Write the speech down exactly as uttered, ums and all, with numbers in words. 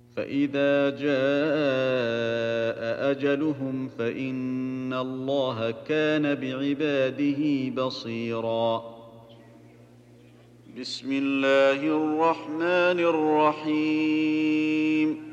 فإذا جاء أجلهم فإن الله كان بعباده بصيرا. بسم الله الرحمن الرحيم